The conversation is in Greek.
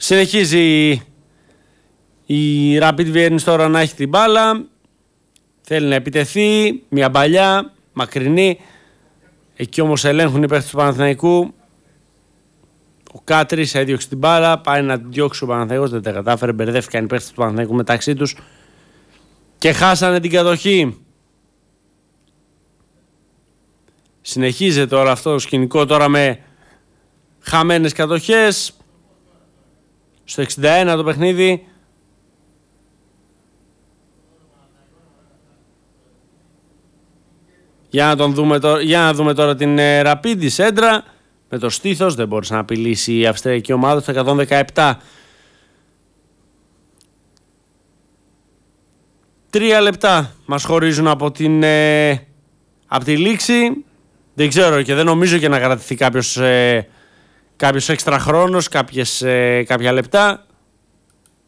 Συνεχίζει η Rapid Vienna τώρα να έχει την μπάλα. Θέλει να επιτεθεί. Μια μπαλιά μακρινή. Εκεί όμως ελέγχουν οι παίκτες του Παναθηναϊκού. Ο Κάτρης έδιωξε την μπάλα. Πάει να την διώξει ο Παναθηναϊκός. Δεν τα κατάφερε. Μπερδεύτηκαν οι παίκτες του Παναθηναϊκού μεταξύ τους. Και χάσανε την κατοχή. Συνεχίζεται όλο αυτό το σκηνικό τώρα με χαμένες κατοχές. Στο 61 το παιχνίδι. Για να δούμε τώρα την Rapid Σέντρα. Με το στήθος δεν μπορούσε να απειλήσει η αυστριακή ομάδα στο 117. 3 λεπτά μας χωρίζουν από τη λήξη. Δεν ξέρω και δεν νομίζω και να κρατηθεί κάποιος έξτρα χρόνος, κάποια λεπτά.